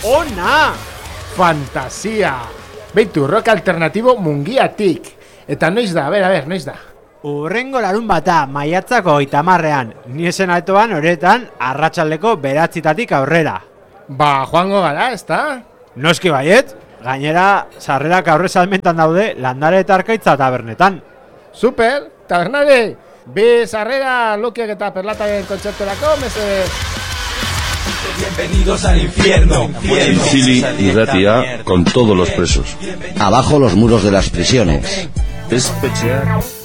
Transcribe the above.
Ona! Fantasia! Beitu, rock alternatibo Mungiatik. Eta noiz da, noiz da? Urrengo larun bata, maiatzako 30ean, ni esen altoan horretan arratsaldeko 9 aurrera. Ba, joango gara, ezta? Noski baiet, gainera sarrerak aurre salmentan daude Landare eta Arkaitza tabernetan. Super, tabernare! Bi sarrera Lokiak eta Perlataren kontzerturako, mesedez. Bienvenidos al infierno. Itzili irratia con todos los presos. Abajo los muros de las prisiones. Espetxeak